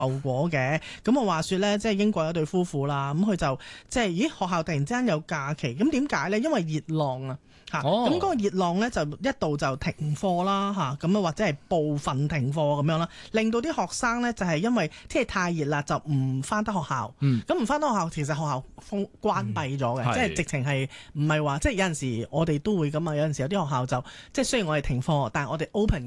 後果嘅。咁我話說咧，即係英國有對夫婦啦，咁佢就即係學校突然之間有假期，咁點解咧？因為熱浪啊。咁嗰個熱浪咧就一度就停課啦咁啊或者係部分停課咁樣啦，令到啲學生咧就係因為天氣太熱啦，就唔翻得學校。咁唔翻得學校，其實學校關閉咗嘅，即係直情係唔係話即係有陣時我哋都會咁啊，有陣時有啲學校就即係雖然我哋停課，但係我哋 open